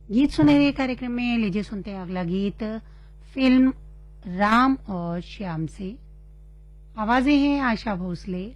गीत सुनहरे कार्यक्रम में लीजिए सुनते हैं अगला गीत फिल्म राम और श्याम से। आवाजें हैं आशा भोसले,